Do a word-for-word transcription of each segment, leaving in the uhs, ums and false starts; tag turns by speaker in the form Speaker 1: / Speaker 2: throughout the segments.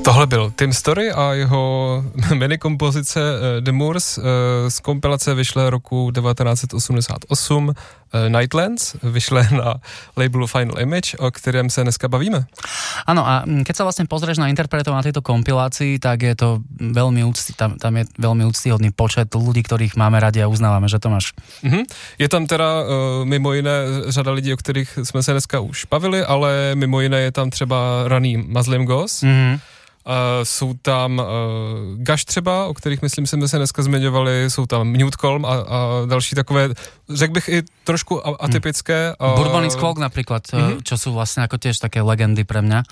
Speaker 1: Tohle byl Tim Story a jeho minikompozice The Moors z kompilace vyšle roku devätnásť osemdesiatosem Nightlands, vyšle na labelu Final Image, o kterém se dneska bavíme.
Speaker 2: Áno, a keď sa vlastne pozrieš na interpretov na tejto kompilácii, tak je to veľmi úcty, tam, tam je veľmi úctyhodný počet ľudí, ktorých máme radi a uznávame, že to máš.
Speaker 1: Mm-hmm. Je tam teda uh, mimo jiné řada lidí, o kterých jsme se dneska už bavili, ale mimo jiné je tam třeba raný Muslim Ghost.
Speaker 2: Mm-hmm.
Speaker 1: Uh, jsou tam uh, Gash třeba, o kterých myslím jsme se dneska zmiňovali, jsou tam Newt Colm a, a další takové, řekl bych i trošku atypické.
Speaker 2: Uh, Bourbon is Clock napríklad, mm-hmm. čo sú vlastne ako tiež také legendy pre mňa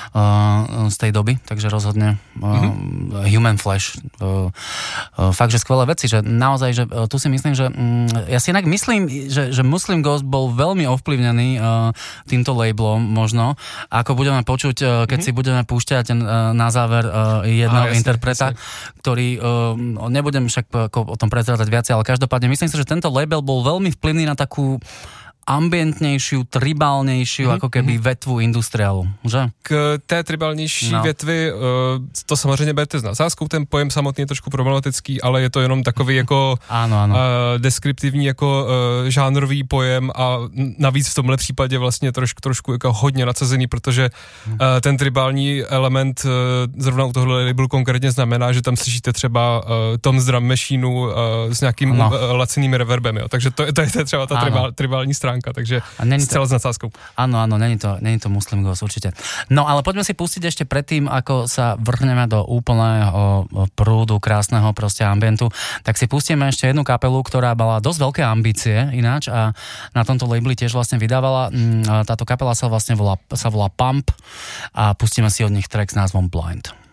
Speaker 2: uh, z tej doby, takže rozhodne uh, mm-hmm. Human Flesh. Uh, uh, fakt, že skvelé veci, že naozaj, že uh, tu si myslím, že um, ja si inak myslím, že, že Muslim Ghost bol veľmi ovplyvnený uh, týmto labelom možno, ako budeme počuť, uh, keď mm-hmm. si budeme púšťať ten uh, na záver uh, jedného jasne, interpreta, jasne. ktorý, uh, nebudem však ako o tom prezrádať viacej, ale každopádne myslím si, že tento label bol veľmi vplyvný na takú ambientnější, tribálnější, mm-hmm. ako keby vetvu industriálu, že?
Speaker 1: K té tribálnější no. větvi, to samozřejmě berete s nadsázkou, ten pojem samotný je trošku problematický, ale je to jenom takový jako
Speaker 2: ano, ano.
Speaker 1: Uh, deskriptivní jako uh, žánrový pojem a navíc v tomhle případě vlastně trošku, trošku jako hodně nadsazený, protože uh, ten tribální element uh, zrovna u tohle labelu konkrétně znamená, že tam slyšíte třeba uh, tom z drum machine uh, s nějakým no. uh, lacenými reverbem, jo. Takže to, to je třeba ta tribál, tribální stránka. Takže zcela s nadsázkou.
Speaker 2: Áno, áno, není to, není to Muslim Ghost, určite. No, ale poďme si pustiť ešte predtým, ako sa vrhneme do úplného prúdu krásneho proste ambientu, tak si pustíme ešte jednu kapelu, ktorá mala dosť veľké ambície ináč a na tomto labeli tiež vlastne vydávala. Táto kapela sa vlastne volá, sa volá Pump a pustíme si od nich track s názvom Blind.